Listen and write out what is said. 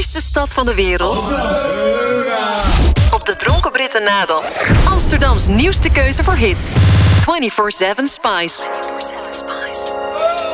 mooiste stad van de wereld? Op de Dronken Britten nadel. Amsterdams nieuwste keuze voor hits. 24/7 Spice. 24/7 Spice.